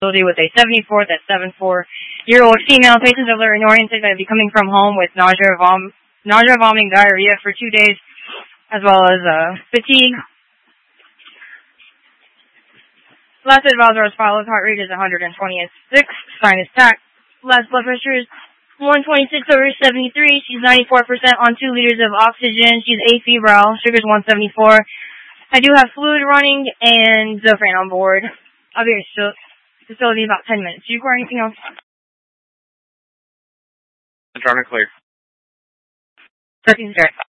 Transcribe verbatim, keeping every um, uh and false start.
with a seventy-fourth at seventy-four-year-old female. Patients are oriented by coming from home with nausea, vom nausea, vomiting, diarrhea for two days, as well as uh, fatigue. Last advisor as follows. Heart rate is one hundred twenty-six. Sinus tack. Last blood pressure is one twenty-six over seventy-three. She's ninety-four percent on two liters of oxygen. She's afebrile. Sugar's one seventy-four. I do have fluid running and Zofran on board. I'll be at your facility in about ten minutes. Do you require anything else? Environment clear. Proceed, sir.